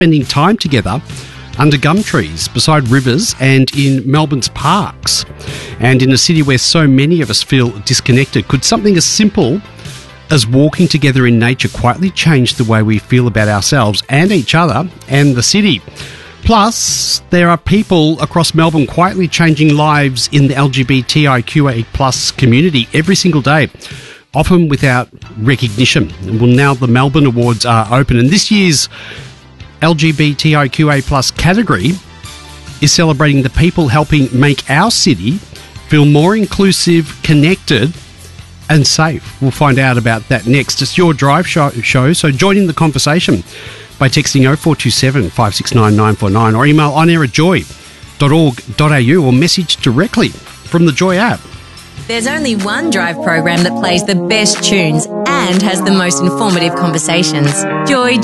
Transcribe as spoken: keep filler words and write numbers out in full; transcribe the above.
spending time together under gum trees, beside rivers and in Melbourne's parks. And in a city where so many of us feel disconnected, could something as simple as walking together in nature quietly change the way we feel about ourselves and each other and the city? Plus, there are people across Melbourne quietly changing lives in the L G B T I Q A plus community every single day, often without recognition. Well, now the Melbourne Awards are open, and this year's L G B T I Q A plus category is celebrating the people helping make our city feel more inclusive, connected and safe. We'll find out about that next. It's your Drive show, show so join in the conversation by texting oh four two seven, five six nine, nine four nine or email onair at joy dot org dot a u or message directly from the Joy app. There's only one Drive program that plays the best tunes and has the most informative conversations. Joy